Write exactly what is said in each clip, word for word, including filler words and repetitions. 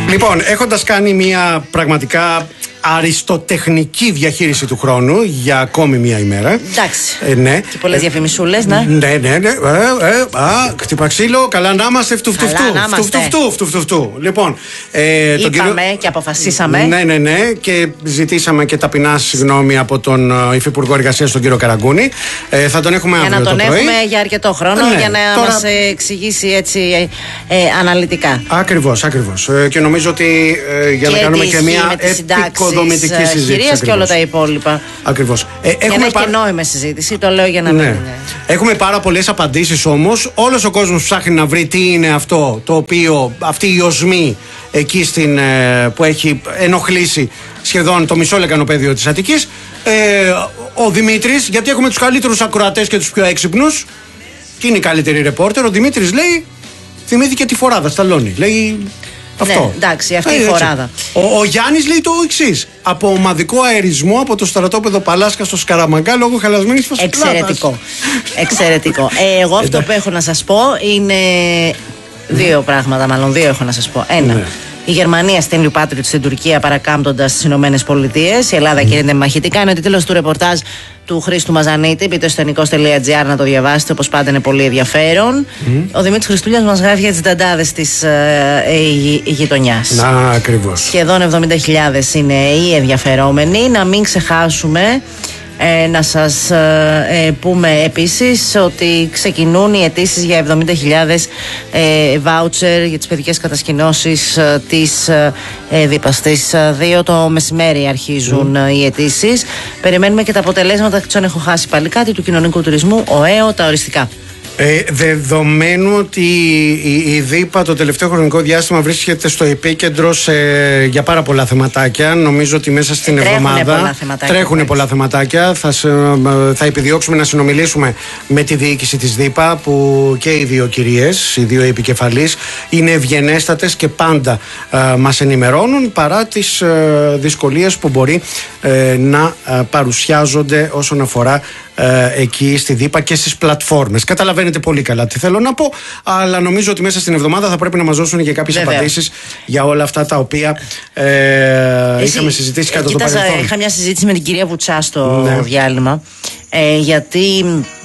Λοιπόν, έχοντας κάνει μια πραγματικά αριστοτεχνική διαχείριση του χρόνου για ακόμη μια ημέρα. Εντάξει. Ε, ναι. Και πολλές διαφημισούλες, ναι. Ναι, ναι, ναι. Ε, ε, α, χτυπά ξύλο, καλά να είμαστε, φτουφτουφτού. Φτουφτουφτού. Λοιπόν. Ε, Είπαμε κύριο... και αποφασίσαμε. Ναι, ναι, ναι. Και ζητήσαμε και ταπεινά συγγνώμη από τον Υφυπουργό Εργασίας, τον κύριο Καραγκούνη. Ε, θα τον έχουμε αύριο. Για να τον το πρωί. έχουμε για αρκετό χρόνο, ναι, για να τώρα... μας εξηγήσει έτσι ε, ε, αναλυτικά. Ακριβώς, ακριβώς. Ε, και νομίζω ότι ε, για και να κάνουμε και μια επικοδομητική συζήτηση. Και όλα τα υπόλοιπα. Ακριβώς. Ε, για να έχει πα... και νόημα συζήτηση, το λέω για να ναι. μην. Έχουμε πάρα πολλές απαντήσεις όμως. Όλος ο κόσμος ψάχνει να βρει τι είναι αυτό το οποίο, αυτή η οσμή εκεί στην, που έχει ενοχλήσει σχεδόν το μισό λεκανοπέδιο της Αττικής. Ε, ο Δημήτρης, γιατί έχουμε τους καλύτερους ακροατές και τους πιο έξυπνους και είναι οι καλύτεροι ρεπόρτερ. Ο Δημήτρης λέει, θυμήθηκε τη φοράδα Σταλόνι. Λέει. Αυτό. Ναι, εντάξει, αυτή η φοράδα. Ο, ο Γιάννης λέει το εξής. Από ομαδικό αερισμό από το στρατόπεδο Παλάσκα στο Σκαραμαγκά λόγω χαλασμένης φωσφκλάδας. Εξαιρετικό. Εξαιρετικό. Ε, εγώ αυτό που έχω να σας πω είναι δύο πράγματα, μάλλον δύο έχω να σας πω. Ένα. Ναι. Η Γερμανία στέλνει Patriot στην Τουρκία παρακάμπτοντας τις Ηνωμένες Πολιτείες. Η Ελλάδα mm. κινείται μαχητικά. Είναι ο τίτλος του ρεπορτάζ του Χρήστου Μαζανίτη. Μπείτε στο ενικός τελεία τζι άρ να το διαβάσετε, όπως πάντα είναι πολύ ενδιαφέρον. Mm. Ο Δημήτρης Χριστούλιας μας γράφει για τις νταντάδες της ε, ε, γειτονιάς. Να, ακριβώς. Σχεδόν εβδομήντα χιλιάδες είναι οι ενδιαφερόμενοι. Να μην ξεχάσουμε. Ε, να σας ε, πούμε επίσης ότι ξεκινούν οι αιτήσεις για εβδομήντα χιλιάδες ε, βάουτσερ για τις παιδικές κατασκηνώσεις ε, της ε, ΔΥΠΑ. Στις δύο το μεσημέρι αρχίζουν mm. οι αιτήσεις. Περιμένουμε και τα αποτελέσματα. Δεν έχω χάσει πάλι κάτι του κοινωνικού τουρισμού, ο ΕΟ, τα οριστικά. Ε, δεδομένου ότι η, η ΔΥΠΑ το τελευταίο χρονικό διάστημα βρίσκεται στο επίκεντρο σε, για πάρα πολλά θεματάκια, νομίζω ότι μέσα στην τρέχουνε εβδομάδα πολλά θεματάκια, τρέχουν πολλά θεματάκια. Θα, θα επιδιώξουμε να συνομιλήσουμε με τη διοίκηση της ΔΥΠΑ, που και οι δύο κυρίες, οι δύο επικεφαλείς, είναι ευγενέστατες και πάντα ε, μας ενημερώνουν παρά τις ε, δυσκολίες που μπορεί ε, να ε, παρουσιάζονται όσον αφορά ε, εκεί στη ΔΥΠΑ και στις πλατφόρμες. Καταλαβαίνετε πολύ καλά τι θέλω να πω, αλλά νομίζω ότι μέσα στην εβδομάδα θα πρέπει να μας δώσουν και κάποιες απαντήσεις για όλα αυτά τα οποία ε, Εσύ, είχαμε συζητήσει κατά το παρελθόν. Είχα μια συζήτηση με την κυρία Βουτσά στο ναι. διάλειμμα, ε, γιατί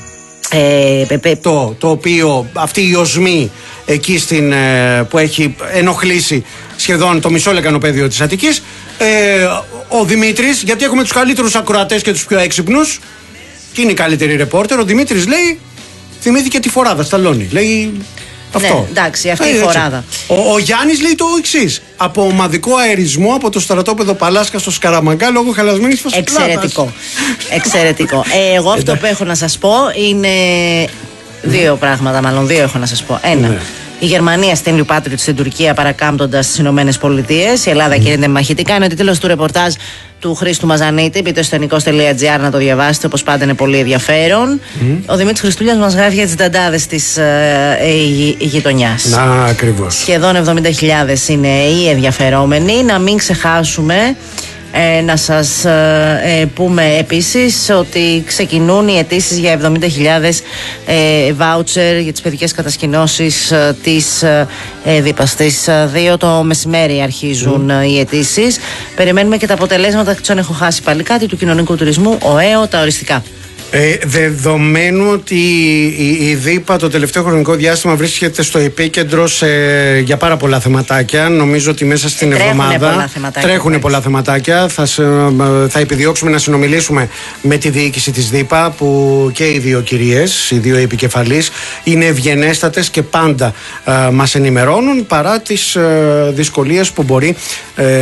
ε, πε, το, το οποίο αυτή η οσμή εκεί στην, ε, που έχει ενοχλήσει σχεδόν το μισό λεκανοπέδιο της Αττικής. Ε, ο Δημήτρης, γιατί έχουμε τους καλύτερους ακροατές και τους πιο έξυπνους και είναι οι καλύτεροι ρεπόρτερ. Ο Δημήτρης λέει, θυμήθηκε τη φοράδα Σταλόνι. Λέει αυτό. Ναι, εντάξει, αυτή η φοράδα. Ο, ο Γιάννης λέει το εξής. Από ομαδικό αερισμό από το στρατόπεδο Παλάσκα στο Σκαραμαγκά λόγω χαλασμένης φωσφκλάδας. Εξαιρετικό. Εξαιρετικό. Ε, εγώ αυτό που έχω να σας πω είναι δύο πράγματα, μάλλον δύο έχω να σας πω. Ένα. Ναι. Η Γερμανία στέλνει Patriot στην Τουρκία παρακάμπτοντας τις Ηνωμένες Πολιτείες. Η Ελλάδα mm. κινείται μαχητικά. Είναι ο τίτλος του ρεπορτάζ του Χρήστου Μαζανίτη. Μπείτε στο ενικός τελεία τζι άρ να το διαβάσετε, όπως πάντα είναι πολύ ενδιαφέρον. Mm. Ο Δημήτρης Χριστούλιας μας γράφει για τις νταντάδες της ε, ε, γειτονιάς. Να, ακριβώς. Σχεδόν εβδομήντα χιλιάδες είναι οι ενδιαφερόμενοι. Να μην ξεχάσουμε. Ε, να σας ε, πούμε επίσης ότι ξεκινούν οι αιτήσεις για εβδομήντα χιλιάδες ε, βάουτσερ για τις παιδικές κατασκηνώσεις ε, της ε, ΔΥΠΑ. Στις δύο το μεσημέρι αρχίζουν mm. οι αιτήσεις. Περιμένουμε και τα αποτελέσματα. Δεν έχω χάσει πάλι κάτι του κοινωνικού τουρισμού, ο ΕΟ, τα οριστικά. Ε, δεδομένου ότι η, η ΔΥΠΑ το τελευταίο χρονικό διάστημα βρίσκεται στο επίκεντρο σε, για πάρα πολλά θεματάκια, νομίζω ότι μέσα στην τρέχουνε εβδομάδα πολλά θεματάκια, τρέχουν πολλά θεματάκια. Θα, θα επιδιώξουμε να συνομιλήσουμε με τη διοίκηση της ΔΥΠΑ, που και οι δύο κυρίες, οι δύο επικεφαλείς, είναι ευγενέστατες και πάντα ε, μας ενημερώνουν παρά τις ε, δυσκολίες που μπορεί ε,